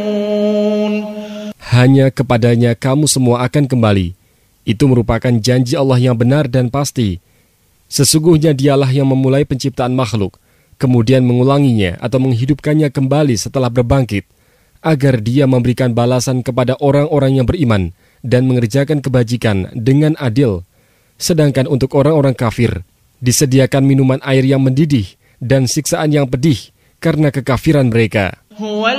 Hanya kepadanya kamu semua akan kembali. Itu merupakan janji Allah yang benar dan pasti. Sesungguhnya dialah yang memulai penciptaan makhluk, kemudian mengulanginya atau menghidupkannya kembali setelah berbangkit, agar dia memberikan balasan kepada orang-orang yang beriman dan mengerjakan kebajikan dengan adil. Sedangkan untuk orang-orang kafir, disediakan minuman air yang mendidih dan siksaan yang pedih karena kekafiran mereka.